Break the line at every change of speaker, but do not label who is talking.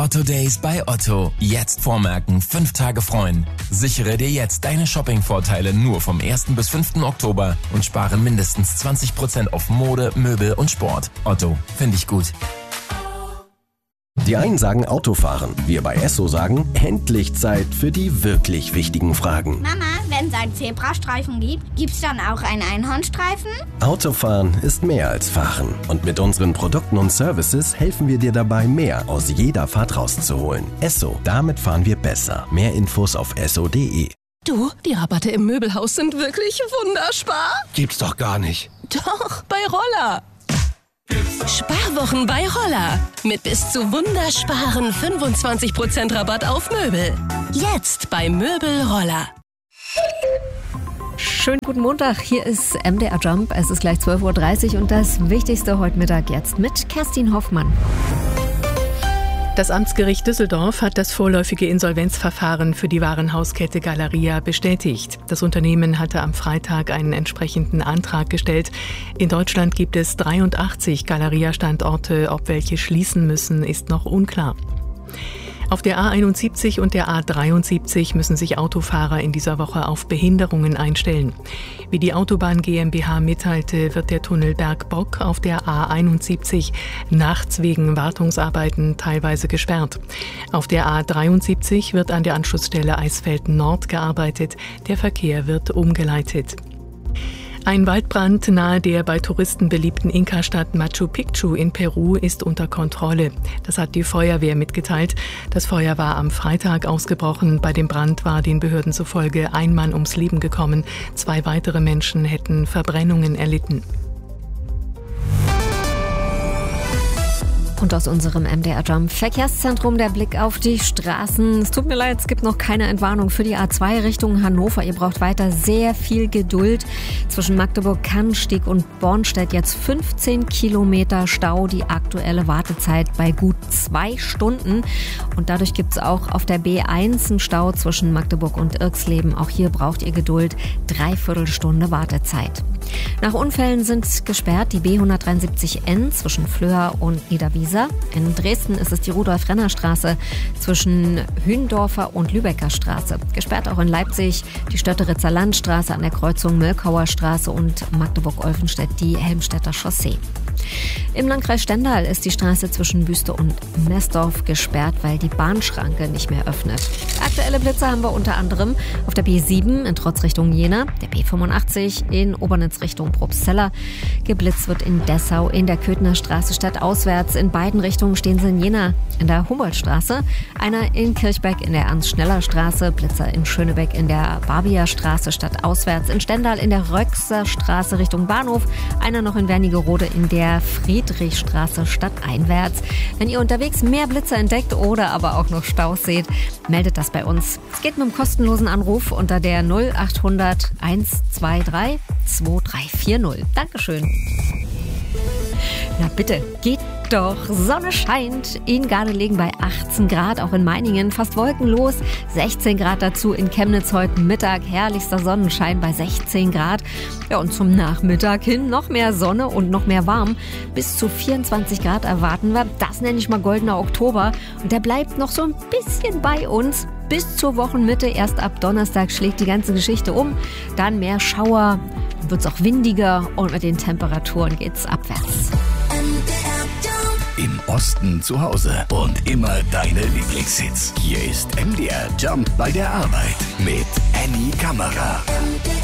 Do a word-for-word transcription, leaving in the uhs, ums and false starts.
Otto Days bei Otto. Jetzt vormerken, fünf Tage freuen. Sichere dir jetzt deine Shopping-Vorteile nur vom ersten bis fünften Oktober und spare mindestens zwanzig Prozent auf Mode, Möbel und Sport. Otto, finde ich gut.
Die einen sagen Autofahren, wir bei Esso sagen, endlich Zeit für die wirklich wichtigen Fragen.
Mama, wenn es einen Zebrastreifen gibt, gibt's dann auch einen Einhornstreifen?
Autofahren ist mehr als Fahren. Und mit unseren Produkten und Services helfen wir dir dabei, mehr aus jeder Fahrt rauszuholen. Esso, damit fahren wir besser. Mehr Infos auf esso punkt de.
Du, die Rabatte im Möbelhaus sind wirklich wunderspar.
Gibt's doch gar nicht.
Doch, bei Roller. Sparwochen bei Roller. Mit bis zu wundersparen fünfundzwanzig Prozent Rabatt auf Möbel. Jetzt bei Möbel Roller.
Schönen guten Montag, hier ist M D R Jump. Es ist gleich zwölf Uhr dreißig und das Wichtigste heute Mittag jetzt mit Kerstin Hoffmann.
Das Amtsgericht Düsseldorf hat das vorläufige Insolvenzverfahren für die Warenhauskette Galeria bestätigt. Das Unternehmen hatte am Freitag einen entsprechenden Antrag gestellt. In Deutschland gibt es dreiundachtzig Galeria-Standorte. Ob welche schließen müssen, ist noch unklar. Auf der A einundsiebzig und der A dreiundsiebzig müssen sich Autofahrer in dieser Woche auf Behinderungen einstellen. Wie die Autobahn GmbH mitteilte, wird der Tunnel Bergbock auf der A einundsiebzig nachts wegen Wartungsarbeiten teilweise gesperrt. Auf der A dreiundsiebzig wird an der Anschlussstelle Eisfelden Nord gearbeitet. Der Verkehr wird umgeleitet. Ein Waldbrand nahe der bei Touristen beliebten Inka-Stadt Machu Picchu in Peru ist unter Kontrolle. Das hat die Feuerwehr mitgeteilt. Das Feuer war am Freitag ausgebrochen. Bei dem Brand war den Behörden zufolge ein Mann ums Leben gekommen. Zwei weitere Menschen hätten Verbrennungen erlitten.
Und aus unserem M D R Jump Verkehrszentrum der Blick auf die Straßen. Es tut mir leid, es gibt noch keine Entwarnung für die A zwei Richtung Hannover. Ihr braucht weiter sehr viel Geduld. Zwischen Magdeburg-Kannstieg und Bornstedt jetzt fünfzehn Kilometer Stau. Die aktuelle Wartezeit bei gut zwei Stunden. Und dadurch gibt es auch auf der B eins einen Stau zwischen Magdeburg und Irxleben. Auch hier braucht ihr Geduld. Dreiviertel Stunde Wartezeit. Nach Unfällen sind gesperrt die B hundertdreiundsiebzig N zwischen Flöhr und Niederwiesa. In Dresden ist es die Rudolf-Renner-Straße zwischen Hündorfer und Lübecker Straße. Gesperrt auch in Leipzig die Stötteritzer Landstraße an der Kreuzung Mölkauer Straße und Magdeburg-Olfenstedt die Helmstedter Chaussee. Im Landkreis Stendal ist die Straße zwischen Büste und Messdorf gesperrt, weil die Bahnschranke nicht mehr öffnet. Aktuelle Blitze haben wir unter anderem auf der B sieben in Trotz Richtung Jena, der B fünfundachtzig in Obernitz Richtung Probstzella. Geblitzt wird in Dessau in der Köthner Straße stadtauswärts. In beiden Richtungen stehen sie in Jena in der Humboldtstraße, einer in Kirchberg in der Ernst-Schneller Straße, Blitzer in Schönebeck in der Barbier Straße stadtauswärts, in Stendal in der Röxer Straße Richtung Bahnhof, einer noch in Wernigerode in der Friedrichstraße stadteinwärts. Wenn ihr unterwegs mehr Blitzer entdeckt oder aber auch noch Staus seht, meldet das bei uns. Es geht mit einem kostenlosen Anruf unter der null achthundert hundertzweiundzwanzig zweiundzwanzig vierzig. Dankeschön. Na bitte, geht doch. Sonne scheint in Gardelegen bei achtzehn Grad, auch in Meiningen fast wolkenlos. sechzehn Grad dazu in Chemnitz heute Mittag. Herrlichster Sonnenschein bei sechzehn Grad. Ja, und zum Nachmittag hin noch mehr Sonne und noch mehr warm. Bis zu vierundzwanzig Grad erwarten wir. Das nenne ich mal goldener Oktober. Und der bleibt noch so ein bisschen bei uns. Bis zur Wochenmitte. Erst ab Donnerstag schlägt die ganze Geschichte um. Dann mehr Schauer, wird es auch windiger und mit den Temperaturen geht's abwärts.
Im Osten zu Hause und immer deine Lieblingshits. Hier ist M D R Jump bei der Arbeit mit Annie Kammerer.